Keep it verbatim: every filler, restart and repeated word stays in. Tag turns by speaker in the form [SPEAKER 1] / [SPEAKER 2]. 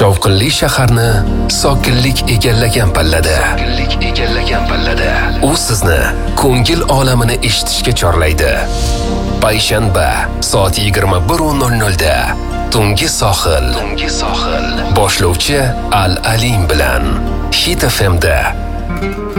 [SPEAKER 1] Shovqinli shaharni sokinlik egallagan pallada. Sokinlik egallagan pallada. U sizni ko'ngil olamini eshitishga chorlaydi. Payshanba soat yigirma bir nol nol da Tungi sohil. Tungi sohil. Boshlovchi Al Alim bilan Hit F M da.